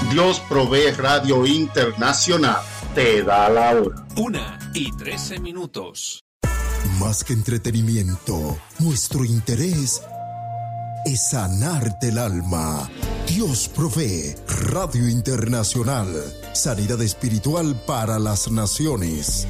Dios Provee Radio Internacional te da la hora. 1:13. Más que entretenimiento, nuestro interés es sanarte el alma. Dios Provee Radio Internacional. Sanidad espiritual para las naciones.